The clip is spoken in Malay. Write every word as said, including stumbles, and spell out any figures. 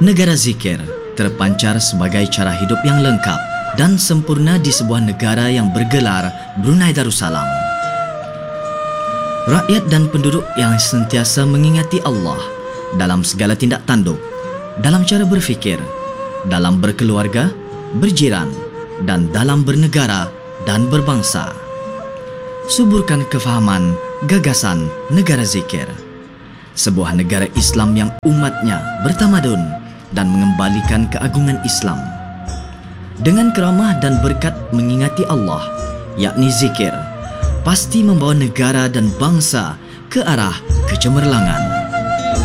Negara zikir terpancar sebagai cara hidup yang lengkap dan sempurna di sebuah negara yang bergelar Brunei Darussalam. Rakyat dan penduduk yang sentiasa mengingati Allah dalam segala tindak tanduk, dalam cara berfikir, dalam berkeluarga, berjiran dan dalam bernegara dan berbangsa. Suburkan kefahaman gagasan negara zikir, sebuah negara Islam yang umatnya bertamadun dan mengembalikan keagungan Islam. Dengan keramah dan berkat mengingati Allah, yakni zikir, pasti membawa negara dan bangsa ke arah kecemerlangan.